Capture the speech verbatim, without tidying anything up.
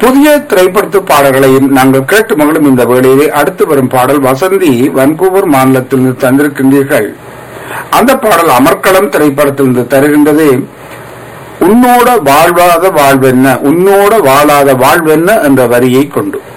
புதிய திரைப்படத்து பாடல்களையும் நாங்கள் கேட்டு மகளும் இந்த வேளையிலே அடுத்து வரும் பாடல் வசந்தி வன்கூவர் மாநிலத்திலிருந்து தந்திருக்கின்றீர்கள். அந்த பாடல் அமர்க்களம் திரைப்படத்திலிருந்து தருகின்றது. உன்னோட வாழ்வாத வாழ்வென்ன, உன்னோட வாழாத வாழ்வென்ன என்ற வரியை கொண்டு